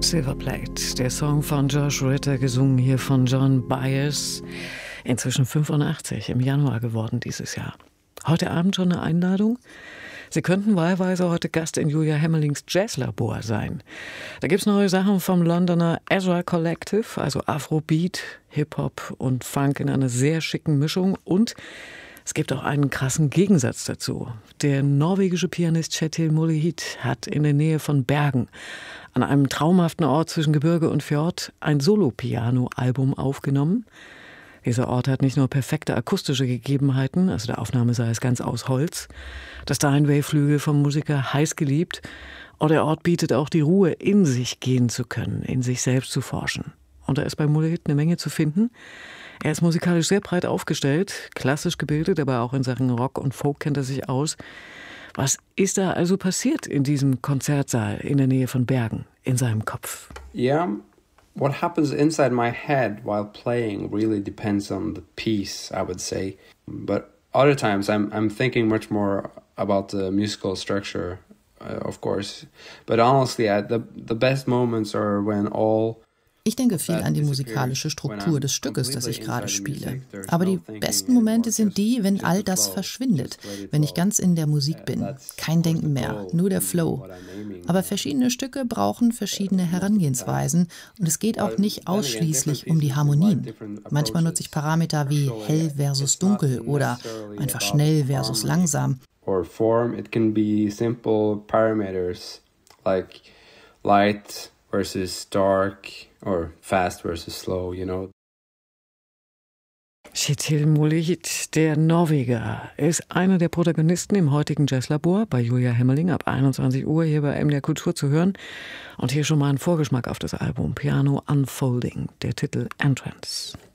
Silverplate, der Song von Josh Ritter, gesungen hier von John Byers, inzwischen 85, im Januar geworden dieses Jahr. Heute Abend schon eine Einladung? Sie könnten wahlweise heute Gast in Julia Hemmerlings Jazzlabor sein. Da gibt's neue Sachen vom Londoner Ezra Collective, also Afrobeat, Hip-Hop und Funk in einer sehr schicken Mischung. Und es gibt auch einen krassen Gegensatz dazu. Der norwegische Pianist Kjetil Mollehit hat in der Nähe von Bergen, an einem traumhaften Ort zwischen Gebirge und Fjord, ein Solo-Piano-Album aufgenommen. Dieser Ort hat nicht nur perfekte akustische Gegebenheiten, also der Aufnahmesaal ist ganz aus Holz, das Steinway-Flügel vom Musiker heiß geliebt, und der Ort bietet auch die Ruhe, in sich gehen zu können, in sich selbst zu forschen. Und da ist bei Mollehit eine Menge zu finden. Er ist musikalisch sehr breit aufgestellt, klassisch gebildet, aber auch in Sachen Rock und Folk kennt er sich aus. Was ist da also passiert in diesem Konzertsaal in der Nähe von Bergen, in seinem Kopf? Yeah, what happens inside my head while playing really depends on the piece, I would say. But other times I'm thinking much more about the musical structure, of course. But honestly, the best moments are when all... Ich denke viel an die musikalische Struktur des Stückes, das ich gerade spiele. Aber die besten Momente sind die, wenn all das verschwindet, wenn ich ganz in der Musik bin. Kein Denken mehr, nur der Flow. Aber verschiedene Stücke brauchen verschiedene Herangehensweisen und es geht auch nicht ausschließlich um die Harmonien. Manchmal nutze ich Parameter wie hell versus dunkel oder einfach schnell versus langsam. Or form, it can be simple parameters like light versus dark or fast versus slow, you know. Kjetil Mollehit, der Norweger, ist einer der Protagonisten im heutigen Jazzlabor bei Julia Hemmerling ab 21 Uhr hier bei MDR Kultur zu hören. Und hier schon mal ein Vorgeschmack auf das Album Piano Unfolding, der Titel Entrance.